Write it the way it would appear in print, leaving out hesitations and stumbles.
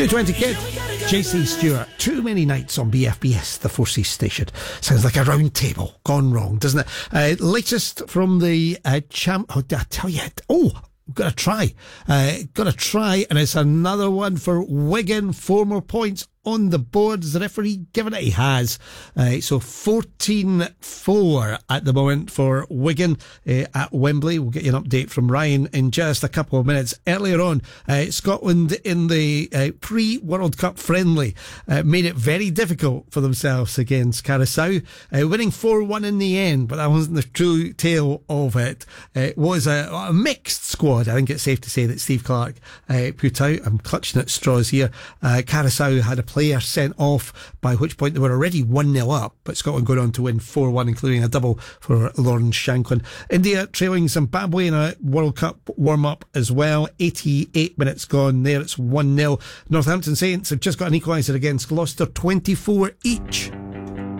220 Kid, JC Stewart. Too many nights on BFBS, the Four Seas station. Sounds like a round table gone wrong, doesn't it? Latest from the champ. Oh, did I tell you? Oh, got to try, and it's another one for Wigan. 4 more points on the board. Is the referee given it? He has. So 14-4 at the moment for Wigan at Wembley. We'll get you an update from Ryan in just a couple of minutes. Earlier on, Scotland in the pre-World Cup friendly made it very difficult for themselves against Curaçao, winning 4-1 in the end, but that wasn't the true tale of it. It was a mixed squad. I think it's safe to say that Steve Clarke put out. I'm clutching at straws here. Curaçao had a player sent off, by which point they were already 1-0 up, but Scotland going on to win 4-1, including a double for Lawrence Shankland. India trailing Zimbabwe in a World Cup warm-up as well. 88 minutes gone there, it's 1-0. Northampton Saints have just got an equaliser against Gloucester, 24 each.